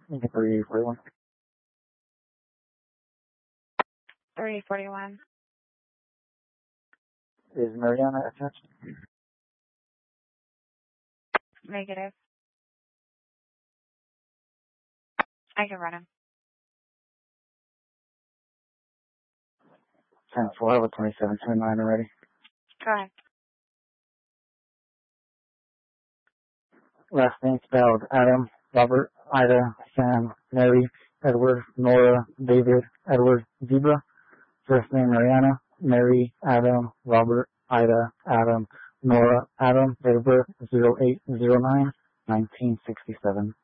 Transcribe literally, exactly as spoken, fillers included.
three forty-one. three forty-one. Is Mariana attached? Negative. I can run him. ten four, I have a twenty-seven twenty-nine already. Go ahead. Last name spelled Adam, Robert, Ida, Sam, Mary, Edward, Nora, David, Edward, Zebra. First name Mariana, Mary, Adam, Robert, Ida, Adam, Nora, Adam, date of birth zero eight zero nine nineteen sixty-seven.